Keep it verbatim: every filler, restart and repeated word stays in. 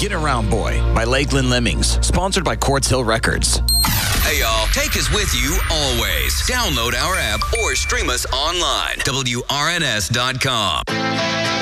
Get Around Boy by Lakeland Lemmings, sponsored by Quartz Hill Records. Hey, y'all. Take us with you always. Download our app or stream us online. W R N S dot com.